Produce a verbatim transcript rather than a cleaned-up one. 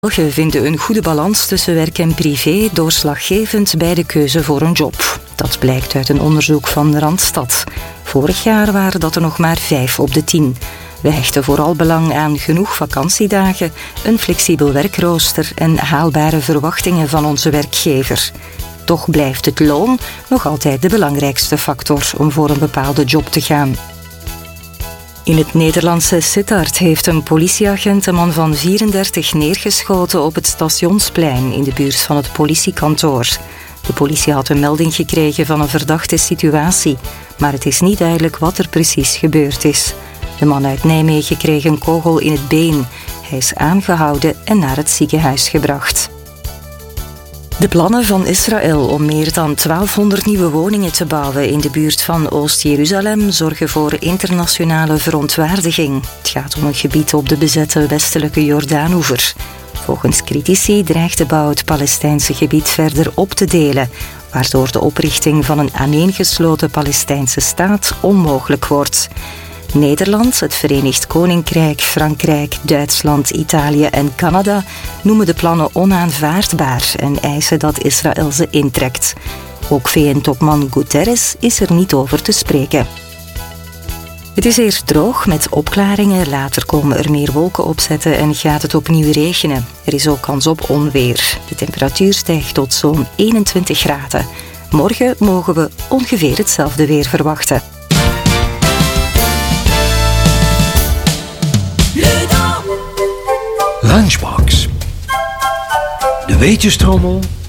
Belgen vinden een goede balans tussen werk en privé doorslaggevend bij de keuze voor een job. Dat blijkt uit een onderzoek van Randstad. Vorig jaar waren dat er nog maar vijf op de tien. We hechten vooral belang aan genoeg vakantiedagen, een flexibel werkrooster en haalbare verwachtingen van onze werkgever. Toch blijft het loon nog altijd de belangrijkste factor om voor een bepaalde job te gaan. In het Nederlandse Sittard heeft een politieagent een man van vierendertig neergeschoten op het Stationsplein in de buurt van het politiekantoor. De politie had een melding gekregen van een verdachte situatie, maar het is niet duidelijk wat er precies gebeurd is. De man uit Nijmegen kreeg een kogel in het been. Hij is aangehouden en naar het ziekenhuis gebracht. De plannen van Israël om meer dan twaalfhonderd nieuwe woningen te bouwen in de buurt van Oost-Jeruzalem zorgen voor internationale verontwaardiging. Het gaat om een gebied op de bezette westelijke Jordaanoever. Volgens critici dreigt de bouw het Palestijnse gebied verder op te delen, waardoor de oprichting van een aaneengesloten Palestijnse staat onmogelijk wordt. Nederland, het Verenigd Koninkrijk, Frankrijk, Duitsland, Italië en Canada noemen de plannen onaanvaardbaar en eisen dat Israël ze intrekt. Ook V N-topman Guterres is er niet over te spreken. Het is eerst droog met opklaringen, later komen er meer wolken opzetten en gaat het opnieuw regenen. Er is ook kans op onweer. De temperatuur stijgt tot zo'n eenentwintig graden. Morgen mogen we ongeveer hetzelfde weer verwachten. Lunchbox. De weetjestrommel